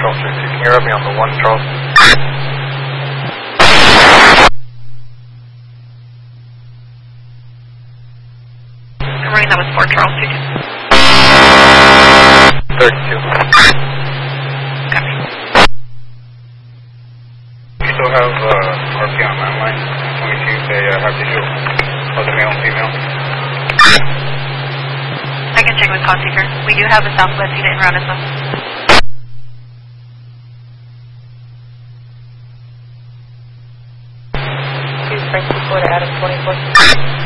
Charles 32. Can you rub me on the 1 Charles? Running that was 4 Charles 32. 32. Copy. You still have RP on landline? 22, they have digital. Other male and female? I can check with call seeker. We do have a Southwest unit in route as well. Frank 24 to Adam 24.